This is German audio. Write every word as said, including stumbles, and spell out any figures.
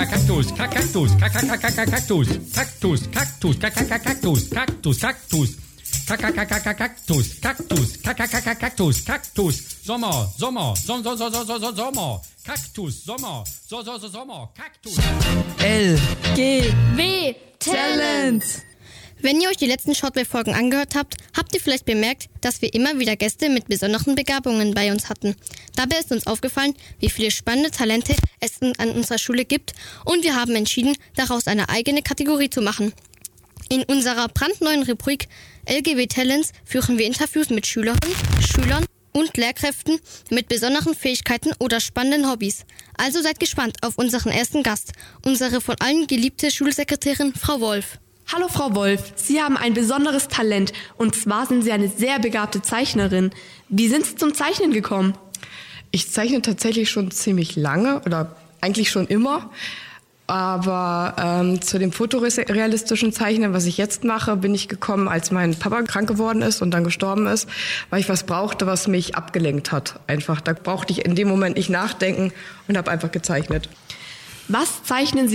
Kaktus, Kaktus, Kaktus, Kaktus, Kaktus, Kaktus, Kaktus, Kaktus, Kaktus. Kaktus, Kaktus, Kaktus, Kaktus, Sommer, Sommer, Sommer, Sommer, Sommer, Kaktus, Sommer, Sommer, Sommer, Kaktus. L, G, W, Talent. Wenn ihr euch die letzten Shortwave-Folgen angehört habt, habt ihr vielleicht bemerkt, dass wir immer wieder Gäste mit besonderen Begabungen bei uns hatten. Dabei ist uns aufgefallen, wie viele spannende Talente es an unserer Schule gibt, und wir haben entschieden, daraus eine eigene Kategorie zu machen. In unserer brandneuen Rubrik L G W Talents führen wir Interviews mit Schülerinnen, Schülern und Lehrkräften mit besonderen Fähigkeiten oder spannenden Hobbys. Also seid gespannt auf unseren ersten Gast, unsere von allen geliebte Schulsekretärin Frau Wolf. Hallo Frau Wolf, Sie haben ein besonderes Talent, und zwar sind Sie eine sehr begabte Zeichnerin. Wie sind Sie zum Zeichnen gekommen? Ich zeichne tatsächlich schon ziemlich lange oder eigentlich schon immer. Aber ähm, zu dem fotorealistischen Zeichnen, was ich jetzt mache, bin ich gekommen, als mein Papa krank geworden ist und dann gestorben ist, weil ich was brauchte, was mich abgelenkt hat. Einfach, da brauchte ich in dem Moment nicht nachdenken und habe einfach gezeichnet. Was zeichnen Sie